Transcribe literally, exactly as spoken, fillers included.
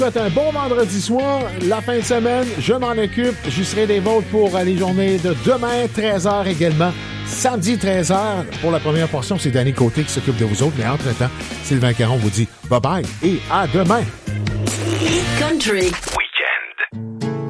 souhaite un bon vendredi soir. La fin de semaine, je m'en occupe. J'y serai des vôtres pour les journées de demain, treize heures également. Samedi, treize heures. Pour la première portion, c'est Danny Côté qui s'occupe de vous autres. Mais entre-temps, Sylvain Caron vous dit bye-bye et à demain. Country.